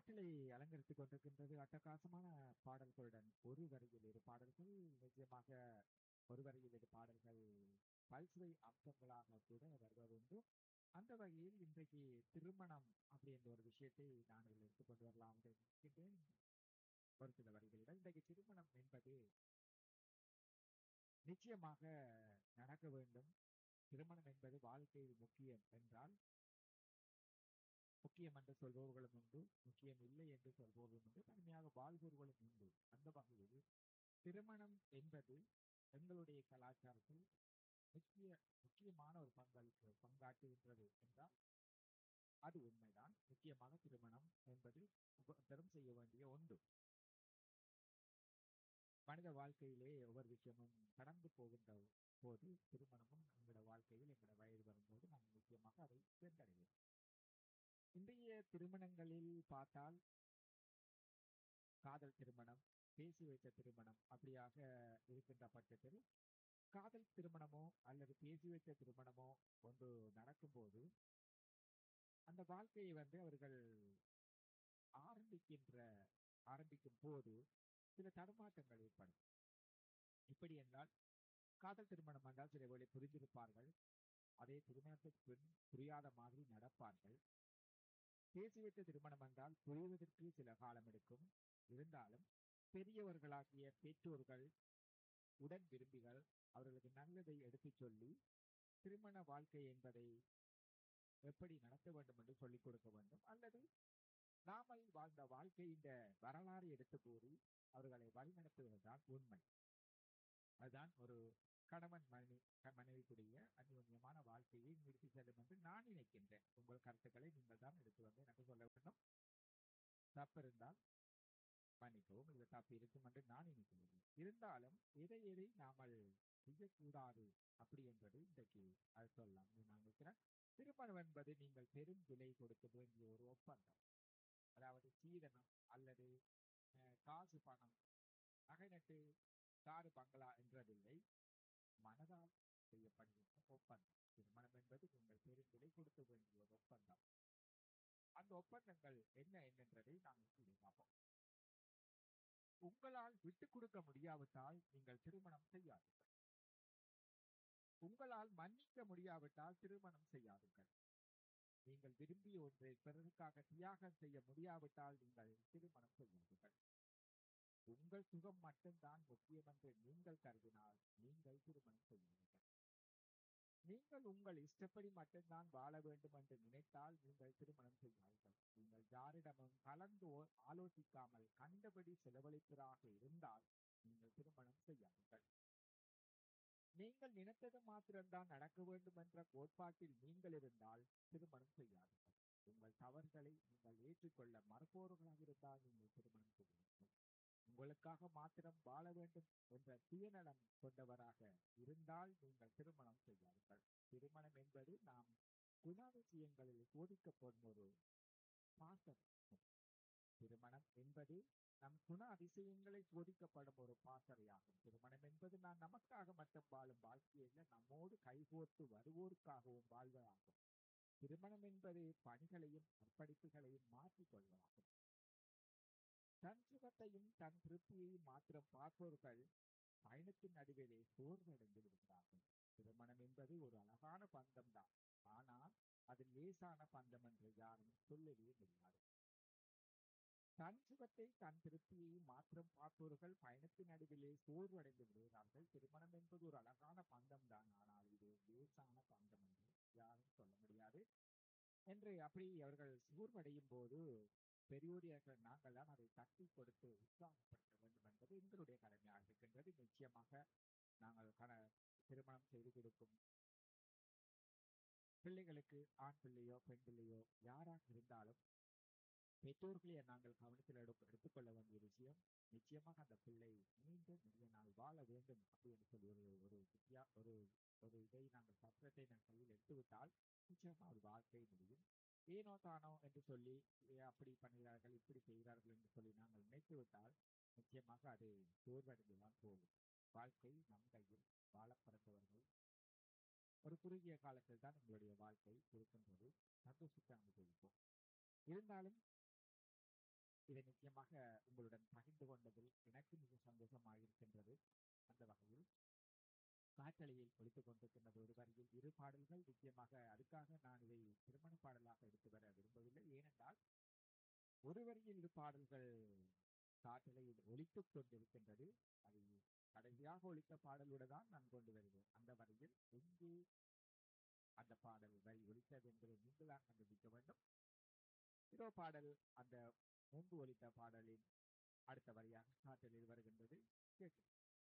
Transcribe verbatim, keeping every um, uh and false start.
காற்றலை அலங்கரித்துக் கொண்டிருக்கின்றது அட்டகாசமான பாடல்களுடன் ஒரு வரியில் இரு பாடல்கள். நிச்சயமாக ஒரு வரியில் இரு பாடல்கள் பல்சுவை அம்சங்களாக கூட வருவதுண்டு. அந்த வகையில் இன்றைக்கு திருமணம் அப்படின்ற ஒரு விஷயத்தை நான் இதில் எடுத்துக்கொண்டு வரலாம் என்று நினைக்கின்றேன். ஒரு சில வரிகளுடன் இன்றைக்கு திருமணம் என்பது நிச்சயமாக நடக்க வேண்டும். திருமணம் என்பது வாழ்க்கையில் முக்கியம் என்றால் முக்கியம் என்று சொல்பவர்களும் உண்டு, முக்கியம் இல்லை என்று சொல்பவர்களும் உண்டு, தனிமையாக வாழ்பவர்களும் உண்டு. அந்த வகையில் திருமணம் என்பது எங்களுடைய கலாச்சாரத்தில் முக்கிய முக்கியமான ஒரு பங்களிப்பு பங்காற்றுகின்றது என்றால் அது உண்மைதான். முக்கியமாக திருமணம் என்பது ஒவ்வொருத்தரும் செய்ய வேண்டிய ஒன்று. மனித வாழ்க்கையிலே ஒவ்வொரு விஷயமும் கடந்து போகின்ற போது திருமணமும் எங்களோட வாழ்க்கையில் எங்களோட வயது வரும்போது நாங்கள் நிச்சயமாக அதை சென்றடைவோம். இன்றைய திருமணங்களில் பார்த்தால் காதல் திருமணம், பேசி வைத்த திருமணம் அப்படியாக இருக்கின்ற பட்சத்தில் காதல் திருமணமோ அல்லது பேசி வைத்த திருமணமோ ஒன்று நடக்கும்போது அந்த வாழ்க்கையை வந்து அவர்கள் ஆரம்பிக்கின்ற ஆரம்பிக்கும் போது சில தடுமாற்றங்கள் ஏற்படும். இப்படி என்றால் காதல் திருமணம் என்றால் சில வேளை புரிந்திருப்பார்கள், அதே திருமணத்துக்கு பின் புரியாத மாதிரி நடப்பார்கள். பேசி வைத்த திருமணம் என்றால் புரிவதற்கு சில காலம் எடுக்கும். இருந்தாலும் பெரியவர்களாகிய பெற்றோர்கள், உடன் விரும்பிகள் அவர்களுக்கு நல்லதை எடுத்துச் சொல்லி திருமண வாழ்க்கை என்பதை எப்படி நடத்த வேண்டும் என்று சொல்லிக் கொடுக்க வேண்டும். அல்லது நாமல் வாழ்ந்த வாழ்க்கையின் வரலாறு எடுத்து கூறி அவர்களை வழிநடத்துவதுதான் உண்மை. அதுதான் ஒரு கணவன் மனைவி மனைவிக்குரிய அந்யோன்யமான வாழ்க்கையை நிறுத்தி செல்லும் என்று நான் நினைக்கின்றேன். உங்கள் கருத்துக்களை நீங்கள் தான் எடுத்து வந்து எனக்கு சொல்ல வேண்டும். தப்பு இருந்தால் மன்னிக்கவும், இது தப்பு இருக்கும் என்று நான் நினைக்கிறேன். இருந்தாலும் எதை எதை நாமல் செய்யக்கூடாது அப்படி என்பது இன்றைக்கு அது சொல்லலாம். நான் நினைக்கிறேன் திருமணம் என்பது நீங்கள் பெரும் விலை கொடுக்க வேண்டிய ஒரு ஒப்பந்தம். அதாவது சீதனம் அல்லது காசு பணம் நகை நட்டு காரு பங்களா என்றதில்லை, மனதால் செய்யப்படுகின்ற ஒப்பந்தம். திருமணம் என்பது நீங்கள் பெரும் விலை கொடுக்க வேண்டிய ஒரு ஒப்பந்தம். அந்த ஒப்பந்தங்கள் என்ன என்னன்றதை நாங்கள் கீழே பார்ப்போம். உங்களால் விட்டுக் கொடுக்க முடியாவிட்டால் நீங்கள் திருமணம் செய்யாதீர்கள். உங்களால் மன்னிக்க முடியாவிட்டால் திருமணம் செய்யாதீர்கள். நீங்கள் விரும்பிய ஒன்றை பிறருக்காக தியாகம் செய்ய முடியாவிட்டால் நீங்கள் திருமணம் செய்யாதீர்கள். உங்கள் சுகம் மட்டும்தான் முக்கியம் என்று நீங்கள் கருதினால் நீங்கள் திருமணம் செய்யாதீர்கள். நீங்கள் உங்கள் இஷ்டப்படி மட்டும்தான் வாழ வேண்டும் என்று நினைத்தால் நீங்கள் திருமணம் செய்யாதீர்கள். நீங்கள் யாரிடமும் கலந்து ஆலோசிக்காமல் கண்டபடி செலவழிப்பதாக இருந்தால் நீங்கள் திருமணம் செய்யாதீர்கள். நீங்கள் நினைத்தது மாத்திரம்தான் நடக்க வேண்டும் என்ற கோட்பாட்டில் நீங்கள் இருந்தால் திருமணம் செய்யாதீர்கள். உங்கள் தவறுகளை நீங்கள் ஏற்றுக்கொள்ள மறுப்பவர்களாக இருந்தால் நீங்கள் திருமணம் செய்யாதீர்கள். உங்களுக்காக மாத்திரம் வாழ வேண்டும் என்ற சுயநலம் கொண்டவராக இருந்தால் நீங்கள் திருமணம் செய்யாதீர்கள். திருமணம் என்பது நாம் குணாதிசயங்களில் சோதிக்கப்படும் ஒரு பாசம். திருமணம் என்பது நம் குண அதிசயங்களை சோதிக்கப்படும் ஒரு பாசறையாகும். திருமணம் என்பது நான் நமக்காக மட்டும் வாழும் வாழ்க்கையில நம்மோடு கைகோர்த்து வருவோருக்காகவும் வாழ்வதாகும். திருமணம் என்பது பணிகளையும் அர்ப்பணிப்புகளையும் மாற்றிக்கொள்வதாகும். தன் சுகத்தையும் தன் திருப்தியையும் மாத்திரம் பார்ப்பவர்கள் பயணத்தின் நடுவிலே சோர்வடைந்து விடுகிறார்கள். திருமணம் என்பது ஒரு அழகான பந்தம் தான், ஆனால் அது லேசான பந்தம் என்று யாரும் சொல்லவே முடியாது. தன் சுகத்தை தன் திருப்தியையும் மாத்திரம் பார்ப்பவர்கள் பயணத்தின் நடுவிலே சோர்வடைந்து விடுகிறார்கள். திருமணம் என்பது ஒரு அழகான பந்தம் தான், ஆனால் இது லேசான பந்தம் என்று யாரும் சொல்ல முடியாது என்று அப்படி அவர்கள் சோர்வடையும் போது பெரியோர்கள் நாங்கள் தான் அதை தட்டி கொடுத்து உற்சாகப்படுத்த வேண்டும் என்பது எங்களுடைய கடமையாக இருக்கின்றது. நிச்சயமாக நாங்கள் கண திருமணம் செய்து கொடுக்கும் பிள்ளைகளுக்கு ஆண் பிள்ளையோ பெண் பிள்ளையோ யாராக இருந்தாலும் பெற்றோர்களை நாங்கள் கவனத்தில் எடுக்க எடுத்துக்கொள்ள வேண்டிய விஷயம், நிச்சயமாக அந்த பிள்ளை மீண்டும் நிறைய நாள் வாழ வேண்டும் அப்படி என்று சொல்லி ஒரு ஒரு வித்தியா ஒரு ஒரு இதை நாங்கள் சத்திரத்தை நாங்கள் கையில் எடுத்துவிட்டால் நிச்சயமாக அது வாழ்க்கை முடியும். ஏனோ தானோ என்று சொல்லி அப்படி பண்ணுகிறார்கள் இப்படி செய்கிறார்கள் என்று சொல்லி நாங்கள் நினைத்து விட்டால் நிச்சயமாக அது சோர்வடைந்துதான் போகும். வாழ்க்கை நம் கையில், வாழ பிறந்தவர்கள் ஒரு குறுகிய காலத்தில் தான் எங்களுடைய வாழ்க்கை இருக்கின்றது. சந்தோஷத்தை அனுபவிப்போம். இருந்தாலும் இதை நிச்சயமாக உங்களுடன் பகிர்ந்து கொண்டதில் எனக்கு மிக சந்தோஷமாக இருக்கின்றது. அந்த வகையில் காற்றலையில் ஒலித்துக் கொண்டிருக்கின்றது ஒரு வரியில் இரு பாடல்கள். நிச்சயமாக அதுக்காக நான் இதை திருமண பாடலாக எடுத்து வர விரும்பவில்லை. ஏனென்றால் ஒரு வரியில் இரு பாடல்கள் காற்றலையில் ஒலித்துக் கொண்டிருக்கின்றது. அது கடைசியாக ஒலித்த பாடலுடன் தான் நான் கொண்டு வருவேன். அந்த வரியில் எங்கே அந்த பாடல் வரி ஒலித்தது என்பதை நீங்கள் தான் கண்டுபிடிக்க வேண்டும். இதோ பாடல் அந்த முன்பு ஒலித்த பாடலின் அடுத்த வரியாக காற்றலில் வருகின்றது. கேட்டு